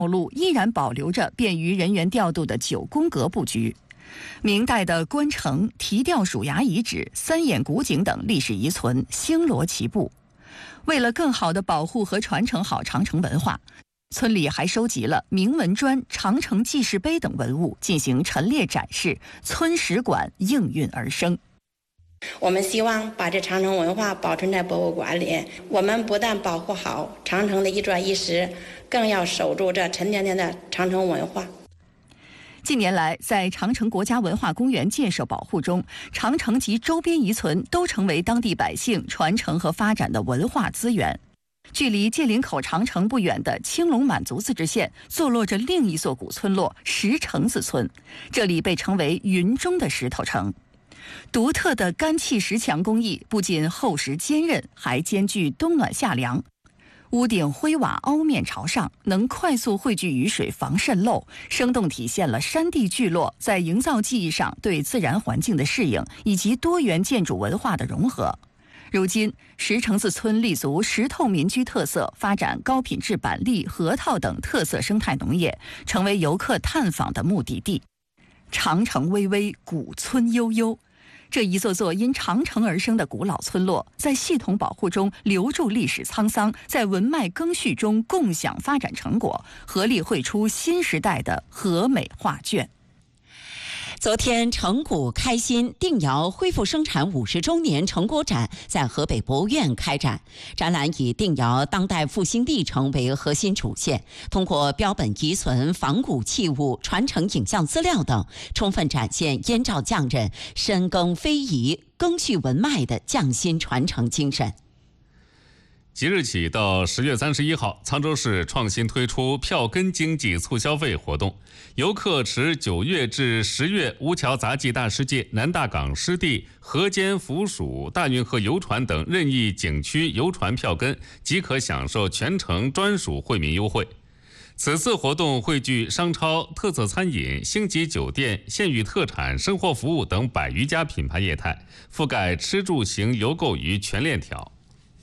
路依然保留着便于人员调度的9宫格布局。明代的关城、提吊鼠牙遗址、三眼古井等历史遗存星罗棋布。为了更好地保护和传承好长城文化，村里还收集了铭文砖、长城记事碑等文物进行陈列展示，村史馆应运而生。 我们希望把这长城文化保存在博物馆里。我们不但保护好长城的一砖一石，更要守住这沉甸甸的长城文化。 近年来，在长城国家文化公园建设保护中，长城及周边遗存都成为当地百姓传承和发展的文化资源。距离界岭口长城不远的青龙满族自治县，坐落着另一座古村落石城子村，这里被称为云中的石头城。独特的干砌石墙工艺不仅厚实坚韧，还兼具冬暖夏凉。屋顶灰瓦凹面朝上，能快速汇聚雨水防渗漏，生动体现了山地聚落在营造技艺上对自然环境的适应以及多元建筑文化的融合。如今，石城子村立足石头民居特色，发展高品质板栗、核桃等特色生态农业，成为游客探访的目的地。长城巍巍，古村悠悠。这一座座因长城而生的古老村落，在系统保护中留住历史沧桑，在文脉更续中共享发展成果，合力绘出新时代的和美画卷。 昨天，成古开新定窑恢复生产50周年成果展在河北博物院开展。展览以定窑当代复兴历程为核心主线，通过标本遗存、仿古器物、传承影像资料等，充分展现燕赵匠人深耕非遗、更续文脉的匠心传承精神。 即日起到10月31号，沧州市创新推出票根经济促消费活动，游客持9月至10月吴桥杂技大世界、南大港湿地、河间扶属大运河游船等任意景区游船票根，即可享受全程专属惠民优惠。此次活动汇聚商超、特色餐饮、星级酒店、县域特产、生活服务等100余家品牌业态，覆盖吃住行游购于全链条。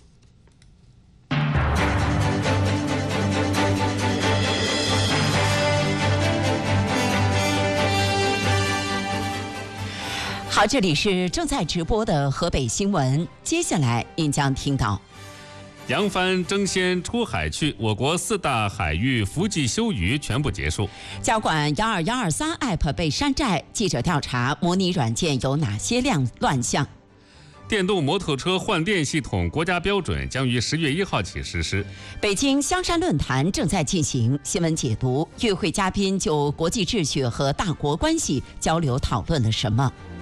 好，这里是正在直播的河北新闻，接下来您将听到： 扬帆争先出海去，我国4大海域伏季休渔全部结束。 交管12123 App 被山寨，记者调查模拟软件有哪些乱象？ 电动摩托车换电系统国家标准将于10月1号起实施。 北京香山论坛正在进行，新闻解读，与会嘉宾就国际秩序和大国关系交流讨论了什么？